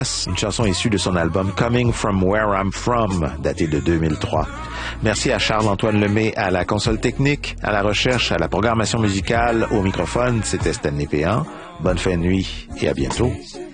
une chanson issue de son album Coming From Where I'm From, daté de 2003. Merci à Charles-Antoine Lemay à la console technique, à la recherche, à la programmation musicale, au microphone. C'était Stanley Péan. Bonne fin de nuit et à bientôt.